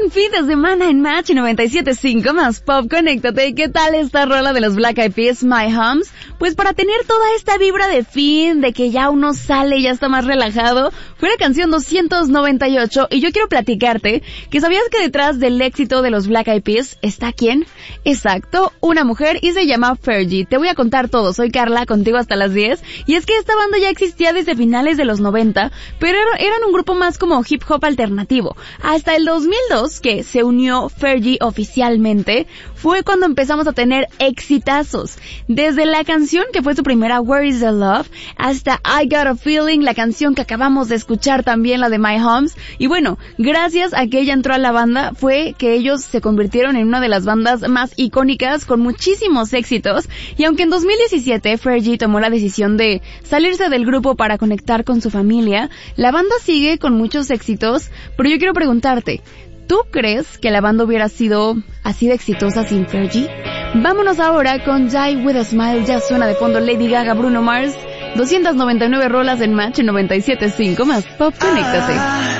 Buen fin de semana en Match 97.5 más Pop. Conéctate. ¿Qué tal esta rola de los Black Eyed Peas, My Homes? Pues para tener toda esta vibra de fin, de que ya uno sale y ya está más relajado, fue la canción 298 y yo quiero platicarte que sabías que detrás del éxito de los Black Eyed Peas está ¿quién? Exacto, una mujer y se llama Fergie. Te voy a contar todo. Soy Carla, contigo hasta las 10. Y es que esta banda ya existía desde finales de los 90, pero eran un grupo más como hip hop alternativo. Hasta el 2002, que se unió Fergie oficialmente, fue cuando empezamos a tener exitazos. Desde la canción que fue su primera, Where is the Love, hasta I Got a Feeling, la canción que acabamos de escuchar también, la de My Homes. Y bueno, gracias a que ella entró a la banda, fue que ellos se convirtieron en una de las bandas más icónicas con muchísimos éxitos. Y aunque en 2017 Fergie tomó la decisión de salirse del grupo para conectar con su familia, la banda sigue con muchos éxitos, pero yo quiero preguntarte, ¿tú crees que la banda hubiera sido así de exitosa sin Fergie? Vámonos ahora con Die With a Smile, ya suena de fondo Lady Gaga, Bruno Mars, 299 rolas en Match 97.5 más Pop, conéctate.